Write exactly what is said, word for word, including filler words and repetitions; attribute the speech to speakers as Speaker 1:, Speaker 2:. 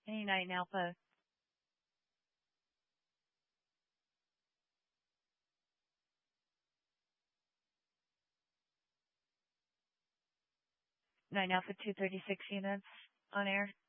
Speaker 1: ninety-nine Alpha. nine Alpha two thirty-six units on air.